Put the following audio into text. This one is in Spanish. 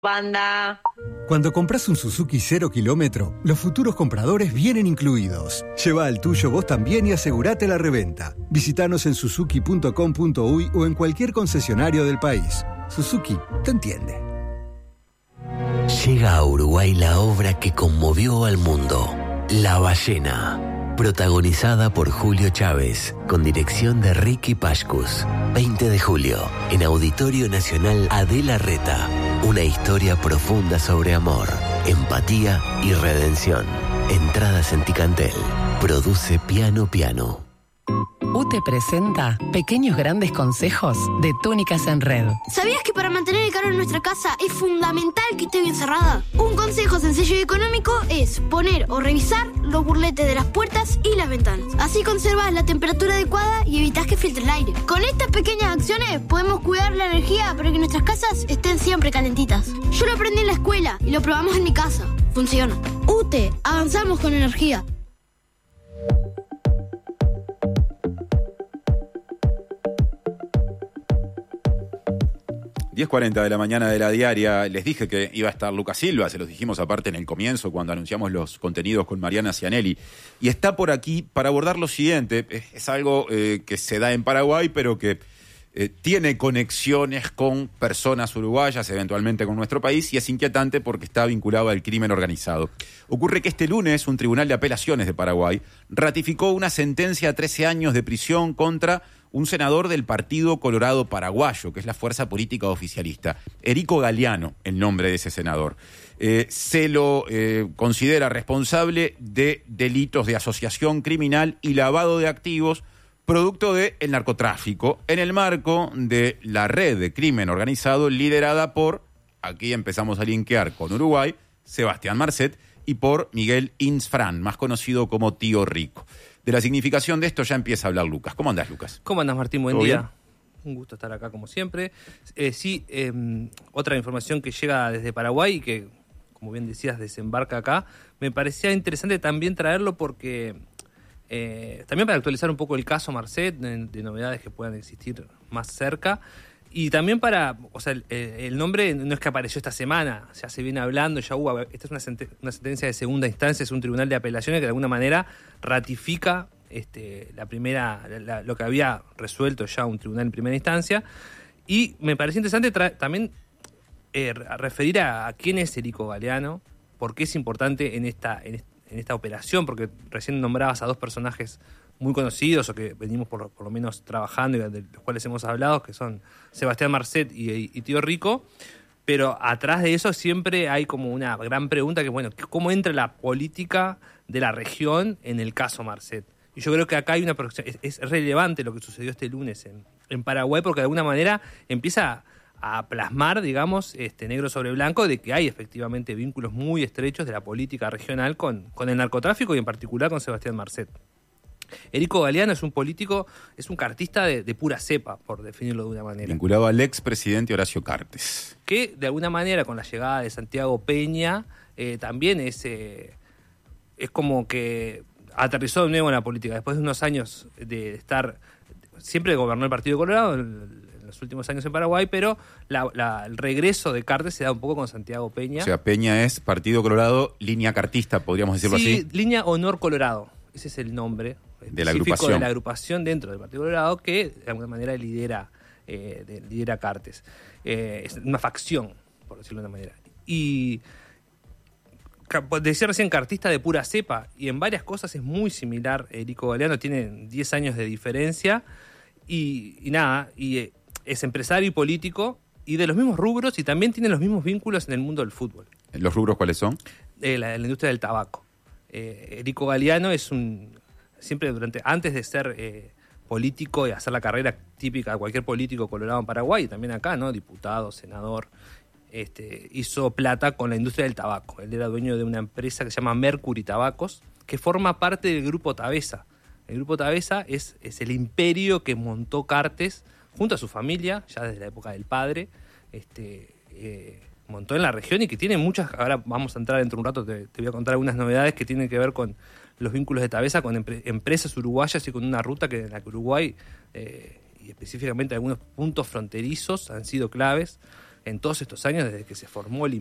Banda. Cuando compras un Suzuki 0 kilómetro, los futuros compradores vienen incluidos. Lleva al tuyo vos también y asegurate la reventa. Visítanos en suzuki.com.uy o en cualquier concesionario del país. Suzuki te entiende. Llega a Uruguay la obra que conmovió al mundo, La Ballena, protagonizada por Julio Chávez, con dirección de Ricky Pashkus. 20 de julio, en Auditorio Nacional Adela Reta. Una historia profunda sobre amor, empatía y redención. Entradas en Ticantel. Produce Piano Piano. UTE presenta Pequeños Grandes Consejos de Túnicas en Red. ¿Sabías que para mantener el calor en nuestra casa es fundamental que esté bien cerrada? Un consejo sencillo y económico es poner o revisar los burletes de las puertas y las ventanas. Así conservas la temperatura adecuada y evitas que filtre el aire. Con estas pequeñas acciones podemos cuidar la energía para que nuestras casas estén siempre calentitas. Yo lo aprendí en la escuela y lo probamos en mi casa. Funciona. UTE, avanzamos con energía. ...10:40 de la mañana de la diaria. Les dije que iba a estar Lucas Silva, se los dijimos aparte en el comienzo cuando anunciamos los contenidos con Mariana Cianelli. Y está por aquí para abordar lo siguiente. Es algo que se da en Paraguay, pero que tiene conexiones con personas uruguayas, eventualmente con nuestro país, y es inquietante porque está vinculado al crimen organizado. Ocurre que este lunes un tribunal de apelaciones de Paraguay ratificó una sentencia a 13 años de prisión contra un senador del Partido Colorado Paraguayo, que es la fuerza política oficialista. Erico Galeano, el nombre de ese senador. Se lo considera responsable de delitos de asociación criminal y lavado de activos producto del narcotráfico, en el marco de la red de crimen organizado liderada por, aquí empezamos a linkear con Uruguay, Sebastián Marcet, y por Miguel Insfrán, más conocido como Tío Rico. De la significación de esto ya empieza a hablar Lucas. ¿Cómo andás, Lucas? ¿Cómo andás, Martín? Buen día. Bien? Un gusto estar acá como siempre. Otra información que llega desde Paraguay y que, como bien decías, desembarca acá. Me parecía interesante también traerlo porque también para actualizar un poco el caso Marcet, de novedades que puedan existir más cerca. Y también para, o sea, el nombre no es que apareció esta semana, ya se viene hablando, ya hubo, esta es una sentencia de segunda instancia, es un tribunal de apelaciones que de alguna manera ratifica lo que había resuelto ya un tribunal en primera instancia. Y me parece interesante también referir a quién es Erico Galeano, por qué es importante en esta operación, porque recién nombrabas a dos personajes muy conocidos o que venimos por lo menos trabajando y de los cuales hemos hablado, que son Sebastián Marcet y Tío Rico, pero atrás de eso siempre hay como una gran pregunta que, bueno, ¿cómo entra la política de la región en el caso Marcet? Y yo creo que acá hay una es relevante lo que sucedió este lunes en Paraguay, porque de alguna manera empieza a plasmar, digamos, negro sobre blanco, de que hay efectivamente vínculos muy estrechos de la política regional con el narcotráfico y en particular con Sebastián Marcet. Erico Galeano es un político, es un cartista de pura cepa, por definirlo de una manera. Vinculado al expresidente Horacio Cartes. Que de alguna manera con la llegada de Santiago Peña también es como que aterrizó de nuevo en la política. Después de unos años de estar, siempre gobernó el Partido Colorado en los últimos años en Paraguay, pero el regreso de Cartes se da un poco con Santiago Peña. O sea, Peña es Partido Colorado, línea cartista, podríamos decirlo así. Sí, línea Honor Colorado. Ese es el nombre de la agrupación. De la agrupación dentro del Partido Colorado que de alguna manera lidera Cartes. Es una facción, por decirlo de una manera. Y decía recién cartista de pura cepa, y en varias cosas es muy similar. Erico Galeano tiene 10 años de diferencia y es empresario y político y de los mismos rubros, y también tiene los mismos vínculos en el mundo del fútbol. ¿Los rubros cuáles son? La industria del tabaco. Erico Galeano antes de ser político y hacer la carrera típica de cualquier político colorado en Paraguay, y también acá, ¿no? Diputado, senador, hizo plata con la industria del tabaco. Él era dueño de una empresa que se llama Mercury Tabacos, que forma parte del Grupo Tabesa. El Grupo Tabesa es el imperio que montó Cartes junto a su familia, ya desde la época del padre, montó en la región y que tiene muchas. Ahora vamos a entrar dentro de un rato, te voy a contar algunas novedades que tienen que ver con los vínculos de Tabesa con empresas uruguayas y con una ruta en la que Uruguay y específicamente algunos puntos fronterizos han sido claves. en todos estos años desde que se formó el